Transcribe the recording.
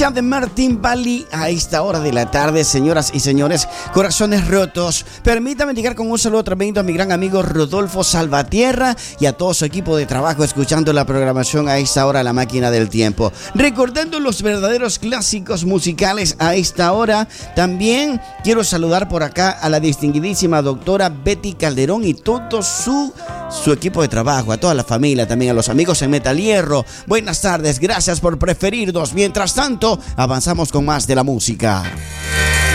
de Martín Valli a esta hora de la tarde, señoras y señores, corazones rotos. Permítame llegar con un saludo tremendo a mi gran amigo Rodolfo Salvatierra y a todo su equipo de trabajo escuchando la programación a esta hora, La Máquina del Tiempo. Recordando los verdaderos clásicos musicales a esta hora, también quiero saludar por acá a la distinguidísima doctora Betty Calderón y todo su equipo de trabajo, a toda la familia, también a los amigos en Metal Hierro. Buenas tardes, gracias por preferirnos. Mientras tanto, avanzamos con más de la música.